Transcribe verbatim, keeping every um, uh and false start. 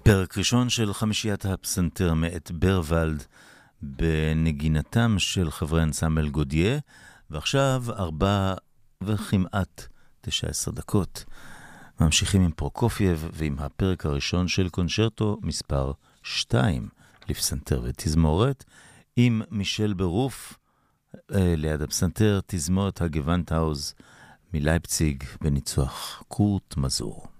פרק ראשון של חמישיית הפסנתר מאת ברוולד בנגינתם של חברי אנסמבל גודיה, ועכשיו ארבע וכמעט תשע עשרה דקות. ממשיכים עם פרוקופייב ועם הפרק הראשון של קונצ'רטו מספר שתיים לפסנתר ותזמורת, עם מישל ברוף ליד הפסנתר, תזמורת הגוונטהאוז מלייפציג בניצוח קורט מזור.